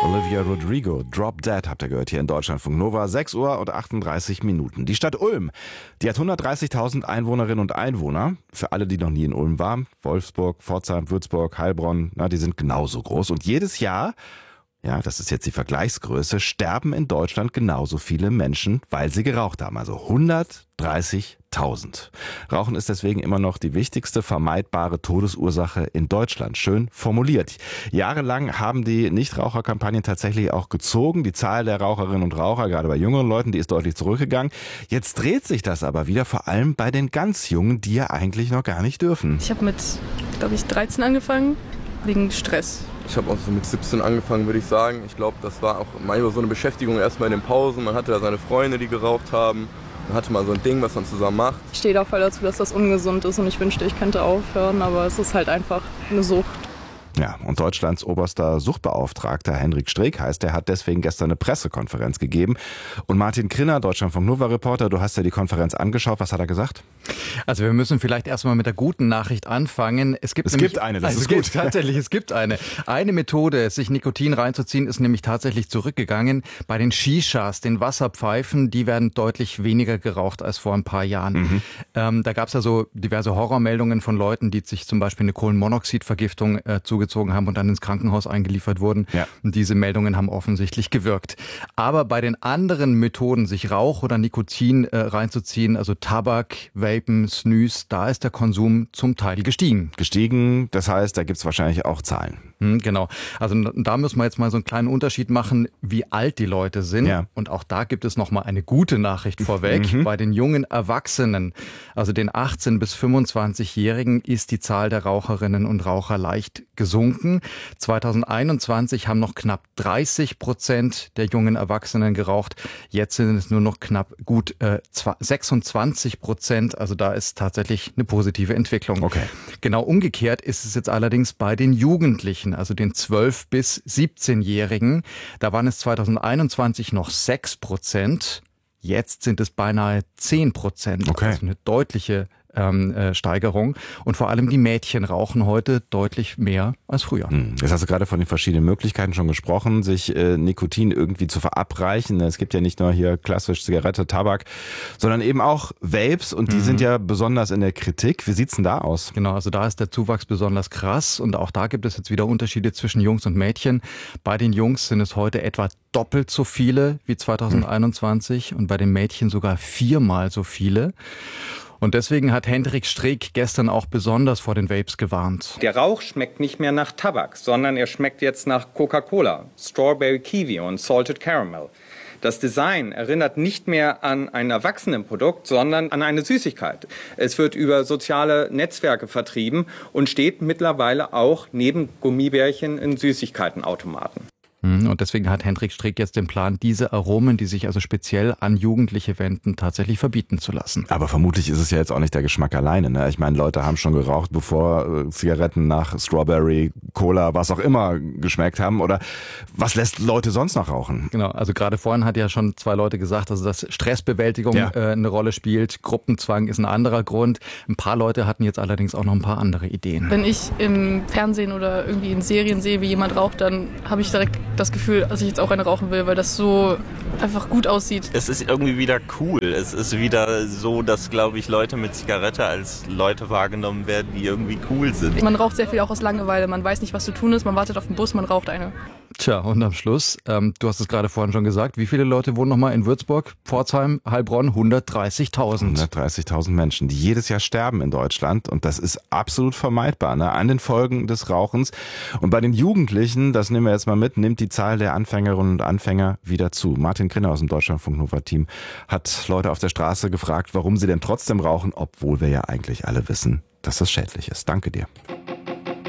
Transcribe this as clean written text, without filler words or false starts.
Olivia Rodrigo, Drop Dead, habt ihr gehört hier in Deutschlandfunk Nova, 6 Uhr und 38 Minuten. Die Stadt Ulm, die hat 130.000 Einwohnerinnen und Einwohner. Für alle, die noch nie in Ulm waren, Wolfsburg, Pforzheim, Würzburg, Heilbronn, die sind genauso groß. Und jedes Jahr, ja, das ist jetzt die Vergleichsgröße, sterben in Deutschland genauso viele Menschen, weil sie geraucht haben. Also 130.000. Rauchen ist deswegen immer noch die wichtigste vermeidbare Todesursache in Deutschland. Schön formuliert. Jahrelang haben die Nichtraucherkampagnen tatsächlich auch gezogen. Die Zahl der Raucherinnen und Raucher, gerade bei jüngeren Leuten, die ist deutlich zurückgegangen. Jetzt dreht sich das aber wieder, vor allem bei den ganz Jungen, die ja eigentlich noch gar nicht dürfen. Ich habe mit, 13 angefangen, wegen Stress. Ich habe auch so mit 17 angefangen, würde ich sagen. Ich glaube, das war auch manchmal so eine Beschäftigung erstmal in den Pausen. Man hatte da seine Freunde, die geraucht haben. Man hatte mal so ein Ding, was man zusammen macht. Ich stehe da voll dazu, dass das ungesund ist und ich wünschte, ich könnte aufhören, aber es ist halt einfach eine Sucht. Ja, und Deutschlands oberster Suchtbeauftragter Hendrik Streeck heißt, der hat deswegen gestern eine Pressekonferenz gegeben. Und Martin Krinner, Deutschlandfunk Nova-Reporter, du hast ja die Konferenz angeschaut. Was hat er gesagt? Also wir müssen vielleicht erstmal mit der guten Nachricht anfangen. Es gibt eine, das ist gut. Tatsächlich, es gibt eine. Eine Methode, sich Nikotin reinzuziehen, ist nämlich tatsächlich zurückgegangen. Bei den Shishas, den Wasserpfeifen, die werden deutlich weniger geraucht als vor ein paar Jahren. Da gab es ja so diverse Horrormeldungen von Leuten, die sich zum Beispiel eine Kohlenmonoxidvergiftung zugezogen haben und dann ins Krankenhaus eingeliefert wurden. Ja. Und diese Meldungen haben offensichtlich gewirkt. Aber bei den anderen Methoden, sich Rauch oder Nikotin reinzuziehen, also Tabak, Vapen, Snus, da ist der Konsum zum Teil gestiegen. Gestiegen, das heißt, da gibt es wahrscheinlich auch Zahlen. Genau. Also da müssen wir jetzt mal so einen kleinen Unterschied machen, wie alt die Leute sind. Ja. Und auch da gibt es nochmal eine gute Nachricht vorweg. Bei den jungen Erwachsenen, also den 18- bis 25-Jährigen, ist die Zahl der Raucherinnen und Raucher leicht gesunken. 2021 haben noch knapp 30% der jungen Erwachsenen geraucht. Jetzt sind es nur noch knapp gut 26%. Also da ist tatsächlich eine positive Entwicklung. Okay. Genau umgekehrt ist es jetzt allerdings bei den Jugendlichen, also den 12- bis 17-Jährigen. Da waren es 2021 noch 6%. Jetzt sind es beinahe 10%. Okay. Also eine deutliche Steigerung. Und vor allem die Mädchen rauchen heute deutlich mehr als früher. Jetzt hast du gerade von den verschiedenen Möglichkeiten schon gesprochen, sich Nikotin irgendwie zu verabreichen. Es gibt ja nicht nur hier klassisch Zigarette, Tabak, sondern eben auch Vapes und die sind ja besonders in der Kritik. Wie sieht's denn da aus? Genau, also da ist der Zuwachs besonders krass und auch da gibt es jetzt wieder Unterschiede zwischen Jungs und Mädchen. Bei den Jungs sind es heute etwa doppelt so viele wie 2021 und bei den Mädchen sogar 4-mal so viele. Und deswegen hat Hendrik Streeck gestern auch besonders vor den Vapes gewarnt. Der Rauch schmeckt nicht mehr nach Tabak, sondern er schmeckt jetzt nach Coca-Cola, Strawberry Kiwi und Salted Caramel. Das Design erinnert nicht mehr an ein Erwachsenenprodukt, sondern an eine Süßigkeit. Es wird über soziale Netzwerke vertrieben und steht mittlerweile auch neben Gummibärchen in Süßigkeitenautomaten. Und deswegen hat Hendrik Streeck jetzt den Plan, diese Aromen, die sich also speziell an Jugendliche wenden, tatsächlich verbieten zu lassen. Aber vermutlich ist es ja jetzt auch nicht der Geschmack alleine. Ne? Ich meine, Leute haben schon geraucht, bevor Zigaretten nach Strawberry, Cola, was auch immer geschmeckt haben. Oder was lässt Leute sonst noch rauchen? Genau, also gerade vorhin hat ja schon 2 Leute gesagt, also dass Stressbewältigung eine Rolle spielt. Gruppenzwang ist ein anderer Grund. Ein paar Leute hatten jetzt allerdings auch noch ein paar andere Ideen. Wenn ich im Fernsehen oder irgendwie in Serien sehe, wie jemand raucht, dann habe ich direkt das Gefühl, dass ich jetzt auch eine rauchen will, weil das so einfach gut aussieht. Es ist irgendwie wieder cool. Es ist wieder so, dass, glaube ich, Leute mit Zigarette als Leute wahrgenommen werden, die irgendwie cool sind. Man raucht sehr viel auch aus Langeweile. Man weiß nicht, was zu tun ist. Man wartet auf den Bus, man raucht eine. Tja, und am Schluss, du hast es gerade vorhin schon gesagt, wie viele Leute wohnen nochmal in Würzburg, Pforzheim, Heilbronn? 130.000. 130.000 Menschen, die jedes Jahr sterben in Deutschland. Und das ist absolut vermeidbar, ne? An den Folgen des Rauchens. Und bei den Jugendlichen, das nehmen wir jetzt mal mit, nimmt die Zahl der Anfängerinnen und Anfänger wieder zu. Martin Krinner aus dem Deutschlandfunk Nova-Team hat Leute auf der Straße gefragt, warum sie denn trotzdem rauchen, obwohl wir ja eigentlich alle wissen, dass das schädlich ist. Danke dir.